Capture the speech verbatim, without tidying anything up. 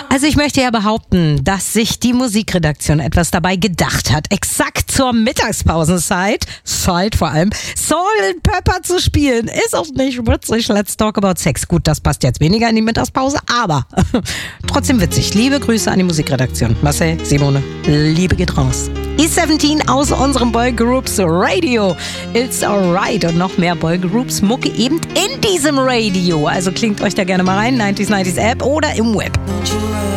Also ich möchte ja behaupten, dass sich die Musikredaktion etwas dabei gedacht hat, exakt zur Mittagspausenzeit, Zeit vor allem, Salt and Pepper zu spielen. Ist auch nicht witzig. Let's talk about sex. Gut, das passt jetzt weniger in die Mittagspause, aber trotzdem witzig. Liebe Grüße an die Musikredaktion. Marcel, Simone, Liebe geht raus. E siebzehn aus unserem Boygroups Radio. It's alright. Und noch mehr Boygroups Mucke eben in diesem Radio. Also klingt euch da gerne mal rein. neunzig neunzig App oder im Web.